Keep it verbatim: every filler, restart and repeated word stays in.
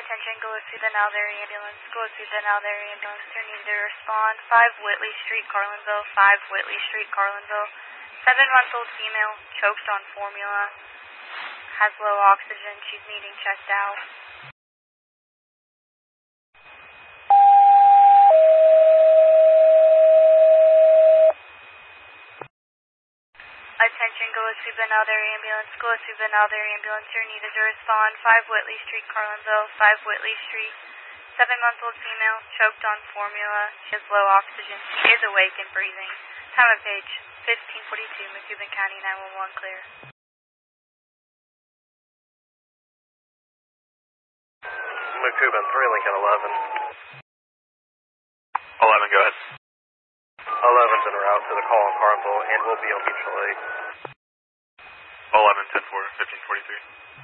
Attention, Gillespie, the Nalderry ambulance. Gillespie, the Nalderry ambulance. They're needed to respond. five Whitley Street, Carlinville. five Whitley Street, Carlinville. Seven-month-old female, choked on formula. Has low oxygen. She's needing chest out. Attention, Gillespie, the Nalderry ambulance. Gillespie, the Nalderry ambulance. You're needed to respond. five Whitley Street, Carlinville. five Whitley Street. Seven-month-old female, choked on formula. She has low oxygen. She is awake and breathing. Time of page fifteen forty-two, McCubbin County nine one one, clear. McCubbin, three Lincoln eleven. eleven, go ahead. eleven's en route to the call in Carlinville and will be on Mutual Aid. eleven, ten four, fifteen forty-three.